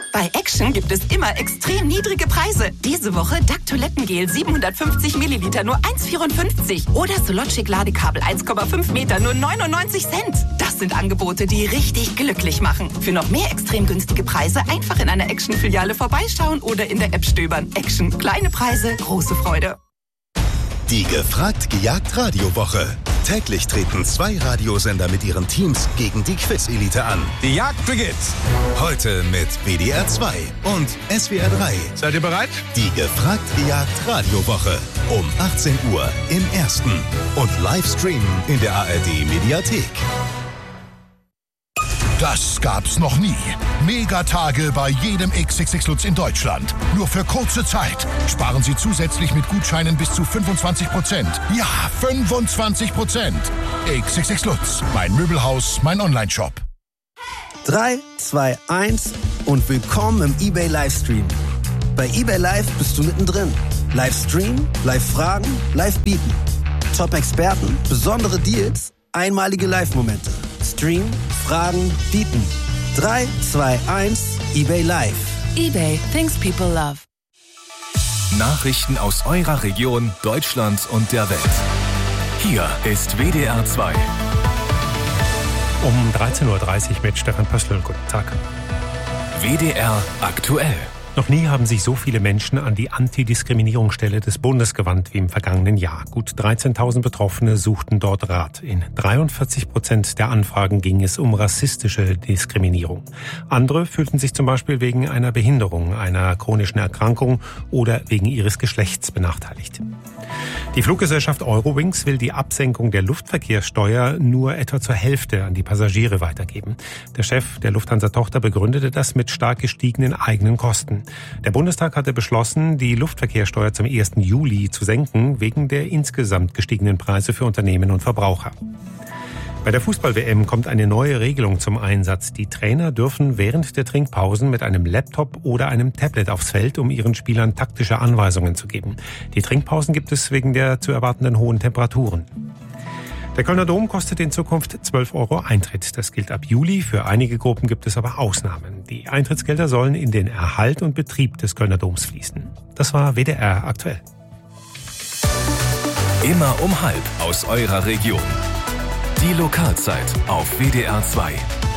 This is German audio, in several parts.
Bei Action gibt es immer extrem niedrige Preise. Diese Woche DAC Toilettengel 750 Milliliter nur 1,54 oder Sologic Ladekabel 1,5 Meter nur 99 Cent. Das sind Angebote, die richtig glücklich machen. Für noch mehr extrem günstige Preise einfach in einer Action-Filiale vorbeischauen oder in der App stöbern. Action. Kleine Preise, große Freude. Die Gefragt-Gejagt-Radiowoche. Täglich treten 2 Radiosender mit ihren Teams gegen die Quiz-Elite an. Die Jagd beginnt. Heute mit WDR 2 und SWR 3. Seid ihr bereit? Die Gefragt-Gejagt-Radiowoche. Um 18 Uhr im Ersten. Und Livestream in der ARD-Mediathek. Das gab's noch nie. Megatage bei jedem XXX Lutz in Deutschland. Nur für kurze Zeit. Sparen Sie zusätzlich mit Gutscheinen bis zu 25%. Ja, 25%. XXX Lutz. Mein Möbelhaus, mein Onlineshop. 3, 2, 1 und willkommen im eBay Livestream. Bei eBay Live bist du mittendrin. Livestream, Live-Fragen, Live-Bieten. Top-Experten, besondere Deals, einmalige Live-Momente. Stream, Fragen, bieten. 3, 2, 1, eBay Live. eBay, things people love. Nachrichten aus eurer Region, Deutschland und der Welt. Hier ist WDR 2. Um 13.30 Uhr mit Stefan Pöstl. Guten Tag. WDR aktuell. Noch nie haben sich so viele Menschen an die Antidiskriminierungsstelle des Bundes gewandt wie im vergangenen Jahr. Gut 13.000 Betroffene suchten dort Rat. In 43% der Anfragen ging es um rassistische Diskriminierung. Andere fühlten sich zum Beispiel wegen einer Behinderung, einer chronischen Erkrankung oder wegen ihres Geschlechts benachteiligt. Die Fluggesellschaft Eurowings will die Absenkung der Luftverkehrssteuer nur etwa zur Hälfte an die Passagiere weitergeben. Der Chef der Lufthansa-Tochter begründete das mit stark gestiegenen eigenen Kosten. Der Bundestag hatte beschlossen, die Luftverkehrssteuer zum 1. Juli zu senken, wegen der insgesamt gestiegenen Preise für Unternehmen und Verbraucher. Bei der Fußball-WM kommt eine neue Regelung zum Einsatz. Die Trainer dürfen während der Trinkpausen mit einem Laptop oder einem Tablet aufs Feld, um ihren Spielern taktische Anweisungen zu geben. Die Trinkpausen gibt es wegen der zu erwartenden hohen Temperaturen. Der Kölner Dom kostet in Zukunft 12 € Eintritt. Das gilt ab Juli. Für einige Gruppen gibt es aber Ausnahmen. Die Eintrittsgelder sollen in den Erhalt und Betrieb des Kölner Doms fließen. Das war WDR aktuell. Immer um halb aus eurer Region. Die Lokalzeit auf WDR 2.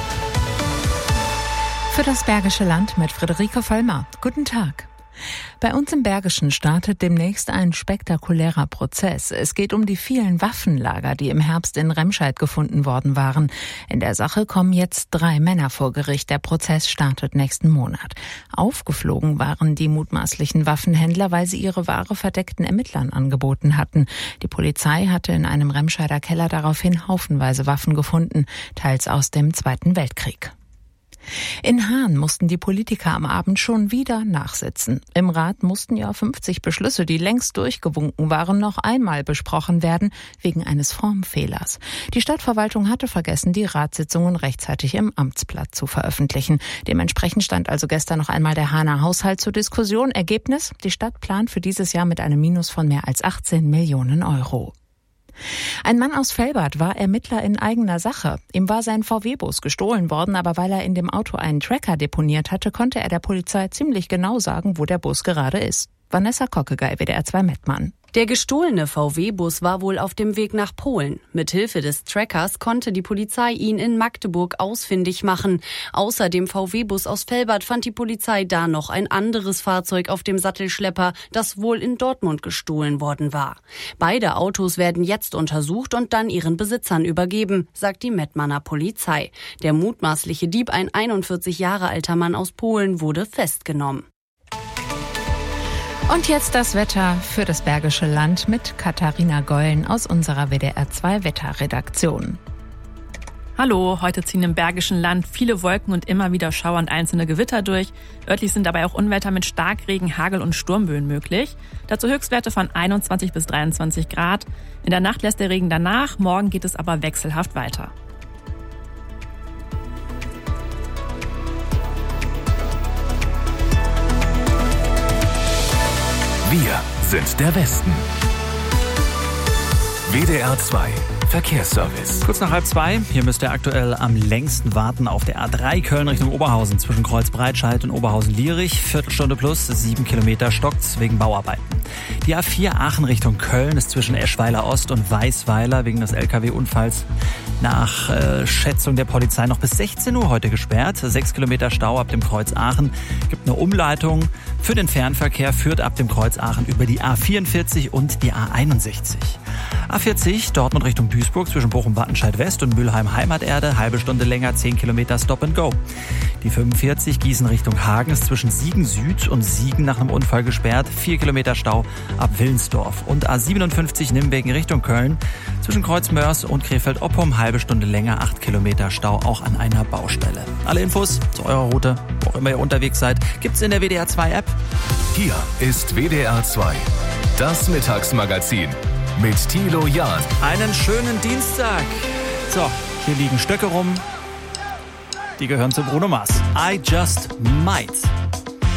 Für das Bergische Land mit Friederike Vollmer. Guten Tag. Bei uns im Bergischen startet demnächst ein spektakulärer Prozess. Es geht um die vielen Waffenlager, die im Herbst in Remscheid gefunden worden waren. In der Sache kommen jetzt 3 Männer vor Gericht. Der Prozess startet nächsten Monat. Aufgeflogen waren die mutmaßlichen Waffenhändler, weil sie ihre Ware verdeckten Ermittlern angeboten hatten. Die Polizei hatte in einem Remscheider Keller daraufhin haufenweise Waffen gefunden, teils aus dem Zweiten Weltkrieg. In Hahn mussten die Politiker am Abend schon wieder nachsitzen. Im Rat mussten ja 50 Beschlüsse, die längst durchgewunken waren, noch einmal besprochen werden, wegen eines Formfehlers. Die Stadtverwaltung hatte vergessen, die Ratssitzungen rechtzeitig im Amtsblatt zu veröffentlichen. Dementsprechend stand also gestern noch einmal der Hahner Haushalt zur Diskussion. Ergebnis: Die Stadt plant für dieses Jahr mit einem Minus von mehr als 18 Millionen €. Ein Mann aus Velbert war Ermittler in eigener Sache. Ihm war sein VW-Bus gestohlen worden, aber weil er in dem Auto einen Tracker deponiert hatte, konnte er der Polizei ziemlich genau sagen, wo der Bus gerade ist. Vanessa Kockegei, WDR 2 Mettmann. Der gestohlene VW-Bus war wohl auf dem Weg nach Polen. Mithilfe des Trackers konnte die Polizei ihn in Magdeburg ausfindig machen. Außer dem VW-Bus aus Velbert fand die Polizei da noch ein anderes Fahrzeug auf dem Sattelschlepper, das wohl in Dortmund gestohlen worden war. Beide Autos werden jetzt untersucht und dann ihren Besitzern übergeben, sagt die Mettmanner Polizei. Der mutmaßliche Dieb, ein 41 Jahre alter Mann aus Polen, wurde festgenommen. Und jetzt das Wetter für das Bergische Land mit Katharina Gollen aus unserer WDR 2 Wetterredaktion. Hallo, heute ziehen im Bergischen Land viele Wolken und immer wieder Schauer und einzelne Gewitter durch. Örtlich sind dabei auch Unwetter mit Starkregen, Hagel und Sturmböen möglich. Dazu Höchstwerte von 21 bis 23 Grad. In der Nacht lässt der Regen danach, morgen geht es aber wechselhaft weiter. Wir sind der Westen. WDR 2 Verkehrsservice. Kurz nach 1:30, hier müsst ihr aktuell am längsten warten auf der A3 Köln Richtung Oberhausen zwischen Kreuz-Breitscheid und Oberhausen-Lierich. Viertelstunde plus, 7 Kilometer stockt's wegen Bauarbeiten. Die A4 Aachen Richtung Köln ist zwischen Eschweiler Ost und Weißweiler wegen des LKW-Unfalls nach Schätzung der Polizei noch bis 16 Uhr heute gesperrt. 6 Kilometer Stau ab dem Kreuz Aachen. Gibt eine Umleitung für den Fernverkehr, führt ab dem Kreuz Aachen über die A44 und die A61. A40 Dortmund Richtung Duisburg zwischen Bochum-Wattenscheid West und Mülheim-Heimaterde. Halbe Stunde länger, 10 Kilometer Stop and Go. Die 45 Gießen Richtung Hagen ist zwischen Siegen Süd und Siegen nach einem Unfall gesperrt. 4 Kilometer Stau ab Willensdorf. Und A57 Nimwegen Richtung Köln zwischen Kreuzmörs und Krefeld-Oppum. Halbe Stunde länger, 8 Kilometer Stau auch an einer Baustelle. Alle Infos zu eurer Route, wo auch immer ihr unterwegs seid, gibt's in der WDR 2 App. Hier ist WDR 2, das Mittagsmagazin mit Thilo Jahn. Einen schönen Dienstag. So, hier liegen Stöcke rum. Die gehören zu Bruno Mars. I Just Might.